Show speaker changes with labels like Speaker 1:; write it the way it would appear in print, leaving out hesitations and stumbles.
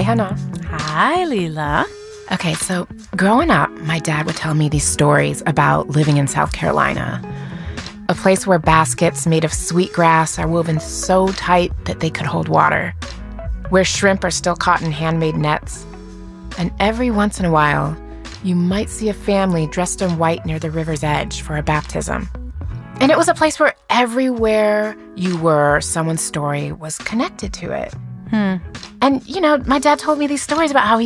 Speaker 1: Hey, Hannah.
Speaker 2: Hi, Leela.
Speaker 1: Okay, so growing up, my dad would tell me these stories about living in South Carolina, a place where baskets made of sweetgrass are woven so tight that they could hold water, where shrimp are still caught in handmade nets. And every once in a while, you might see a family dressed in white near the river's edge for a baptism. And it was a place where everywhere you were, someone's story was connected to it. And, my dad told me these stories about how he